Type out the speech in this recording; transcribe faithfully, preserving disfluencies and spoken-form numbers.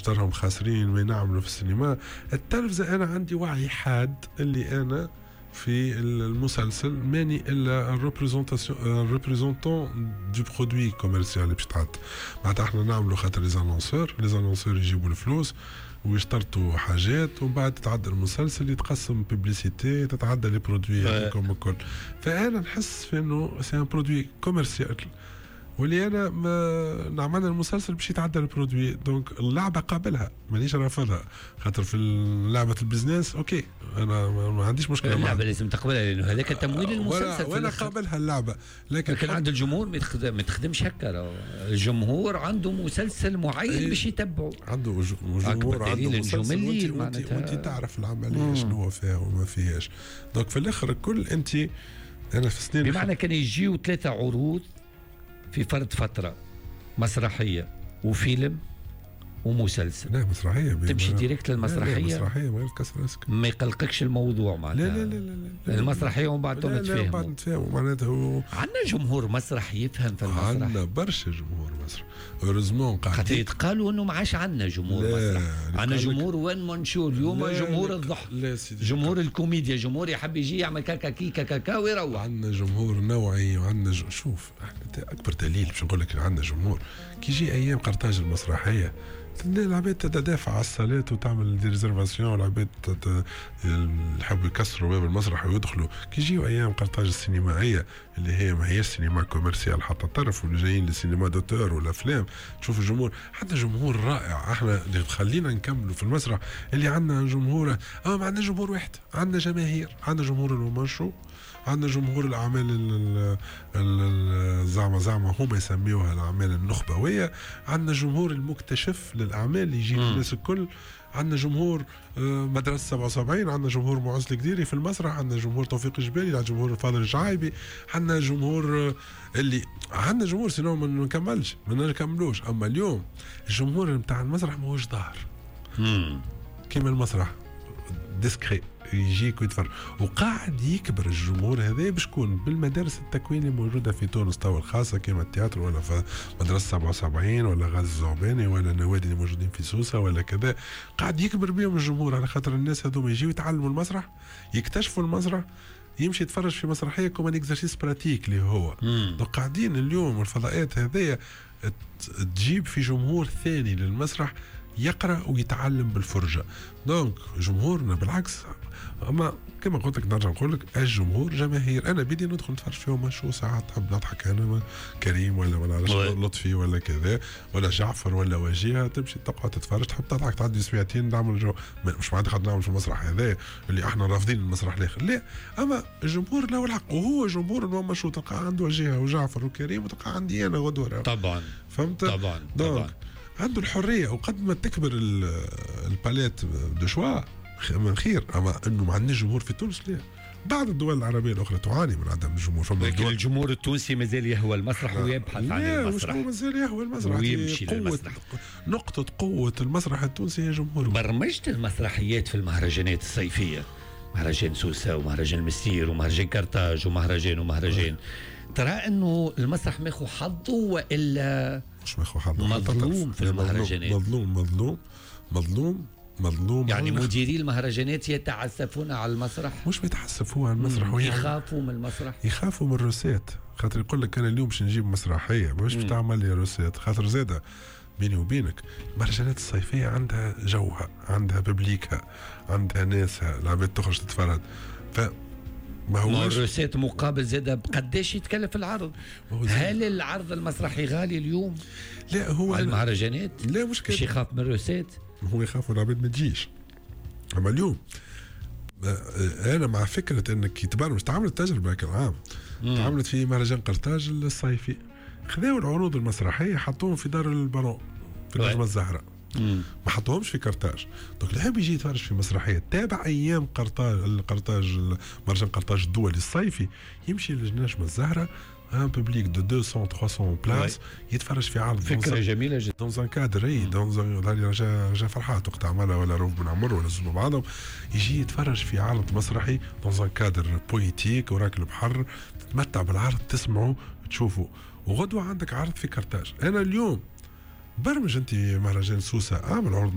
خاطرهم خاسرين ما ينعملوا في السينما. التلفزة أنا عندي وعي حاد اللي أنا في المسلسل ماني إلا الريبريزونتون دو برودوي كوميرسيال اللي باش تحط. معناتها احنا نعملوا خاطر لي زانونسور لي زانونسور يجيبوا الفلوس ويشترطوا حاجات ومن بعد تتعدى المسلسل يتقسم ببليسيتي تتعدى لي برودوي هذوكم الكل. فأنا نحس في إنه سي ان برودوي كوميرسيال واللي انا ما نعمل المسلسل باش يتعدى البرودوي. دونك اللعبه قابلها مانيش رافضها خاطر في لعبه البزنس اوكي انا ما عنديش مشكله. اللعبه لازم تقبلها لانه هذاك تمويل المسلسل وانا قابلها اللعبه. لكن, لكن عند الجمهور ما تخدمش هكا. الجمهور عنده مسلسل معين باش يتبعه. عنده جمهور عنده مسلسل وانت تعرف العمليه شنو فيها وما فيهاش. دونك في الاخر الكل انت انا في سنين بمعنى كان يجيو ثلاثه عروض في فرد فترة مسرحية وفيلم ومسلسل. لا مسرحية تمشي ديريكت للمسرحية. لا, لا مسرحية ما يكسر راسك ما يقلقكش الموضوع معناتها. لا لا لا لا, لا المسرحية ومن بعد نتفاهموا. بعد نتفاهموا معناتها. عندنا جمهور مسرح يفهم في المسرح. عندنا برشا جمهور مسرح. هوريزمون قاعد خاطر يتقالوا انه ما عادش عندنا جمهور مسرح. عندنا جمهور وين منشور اليوم جمهور الضحك. جمهور الكوميديا جمهور يحب يجي يعمل كاكا كي كاكا كا ويروح. عندنا جمهور نوعي وعندنا ج... شوف اكبر دليل باش نقول لك عندنا جمهور كي يجي ايام قرطاج المسرحيه العباد تدافع على الصالات وتعمل دي ريزرفاسيون. العباد يحبوا يكسروا باب المسرح ويدخلوا. كي يجيو ايام قرطاج السينمائيه اللي هي ما هيش سينما كوميرسيال حتى طرف واللي جايين للسينما دوتور ولا افلام تشوف الجمهور. حتى جمهور رائع. احنا اللي خلينا نكملوا في المسرح اللي عندنا جمهور. اه ما عندنا جمهور واحد عندنا جماهير. عندنا جمهور المنشو عندنا جمهور الأعمال زعما زعما هما يسميوها الأعمال النخبوية. عندنا جمهور المكتشف للأعمال اللي يجي الناس الكل. عندنا جمهور مدرسة سبعة وسبعين. عندنا جمهور معز القديري في المسرح. عندنا جمهور توفيق الجبالي. عندنا جمهور الفاضل الجعايبي. عندنا جمهور اللي عندنا جمهور سينو ما نكملش ما نكملوش. أما اليوم الجمهور نتاع المسرح ما هوش ظاهر كيما المسرح ديسكري يجيك ويتفرج وقاعد يكبر الجمهور هذا بشكون بالمدارس التكوين اللي موجوده في تونس توا الخاصه كما التياتر ولا في مدرسه سبعة وسبعين ولا غاز الزعباني ولا النوادي اللي موجودين في سوسه ولا كذا. قاعد يكبر بهم الجمهور على خاطر الناس هذوما يجيو يتعلموا المسرح يكتشفوا المسرح يمشي يتفرج في مسرحيه كوم ان اكزرسيس براتيك اللي هو. دونك قاعدين اليوم الفضاءات هذيا تجيب في جمهور ثاني للمسرح يقرأ ويتعلم بالفرجة. دونك جمهورنا بالعكس. أما كما قلت لك نرجع نقول لك الجمهور جماهير. أنا بدي ندخل نتفرج فيهم شو ساعات تحب نضحك أنا كريم ولا ولا لطفي ولا كذا ولا جعفر ولا وجيهة تمشي تقعد تتفرج تحب تضحك تعدي سويتين نعمل جو مش معناتها خاطر نعمل في المسرح هذا اللي احنا رافضين المسرح الآخر لا. أما الجمهور له الحق وهو جمهور المهم شو تلقى عنده وجيهة وجعفر وكريم وتلقى عندي أنا غدوة. طبعا فهمت طبعا طبعا عنده الحريه وقد ما تكبر الباليت دو شوا من خير. اما انه ما عندناش جمهور في تونس لا. بعض الدول العربيه الاخرى تعاني من عدم الجمهور. لكن الجمهور التونسي مازال يهوى المسرح ويبحث عن المسرح. لا مازال يهوى المسرح ويمشي للمسرح. نقطه قوه المسرح التونسي هي جمهوره. برمجت المسرحيات في المهرجانات الصيفيه مهرجان سوسه ومهرجان المسير ومهرجان كرتاج ومهرجان ومهرجان ترى انه المسرح ماخو حظه والا مش ماخو حظه مظلوم في المهرجانات. مظلوم مظلوم مظلوم مظلوم يعني مديري المهرجانات يتعسفون على المسرح. مش بيتعسفون على المسرح يخافوا من المسرح. يخافوا من الروسات خاطر يقول لك انا اليوم باش نجيب مسرحيه مش باش تعمل لي روسات خاطر زاده بيني وبينك المهرجانات الصيفيه عندها جوها عندها ببليكها عندها ناسها العباد تخرج تتفرج. ف ما هو الروسات مقابل زاده بقداش يتكلف العرض. هل العرض المسرحي غالي اليوم؟ لا هو على المهرجانات لا مشكلة. مش يخاف من الروسات هو يخاف العباد ما تجيش. اما اليوم انا مع فكره انك يتبرمج. تعملت تجربه كالعام تعملت في مهرجان قرطاج الصيفي خذوا العروض المسرحيه حطوهم في دار البارون في النجمه الزهراء ما حطوهمش في قرطاج. دونك اللي حاب يجي يتفرج في مسرحيه تابع ايام قرطاج القرطاج مهرجان قرطاج الدولي الصيفي يمشي للنجمه الزهراء ان بوبليك دو مئتين ثلاثمية بلاص يتفرج في عرض فكره جميله جدا دون ان كادر اي دون رجا رجا فرحات وقت عملها ولا روف بن عمر ولا زنو بعضهم يجي يتفرج في عرض مسرحي دون ان كادر بويتيك وراك البحر تتمتع بالعرض تسمعه تشوفه. وغدوه عندك عرض في قرطاج. انا اليوم برمج انت مهرجان سوسه اعمل عرض